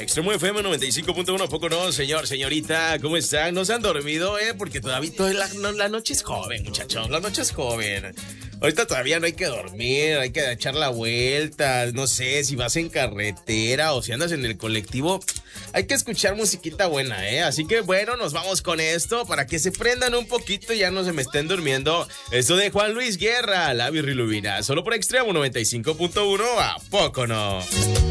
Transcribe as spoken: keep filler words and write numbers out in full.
Extremo F M noventa y cinco punto uno, ¿poco no, señor, señorita? ¿Cómo están? ¿No se han dormido, eh? Porque todavía toda la, no, la noche es joven, muchachos, la noche es joven. Ahorita todavía no hay que dormir, hay que echar la vuelta, no sé, si vas en carretera o si andas en el colectivo, hay que escuchar musiquita buena, ¿eh? Así que bueno, nos vamos con esto para que se prendan un poquito y ya no se me estén durmiendo. Esto de Juan Luis Guerra, La Birrilubina, solo por Extremo noventa y cinco punto uno, ¿a poco no?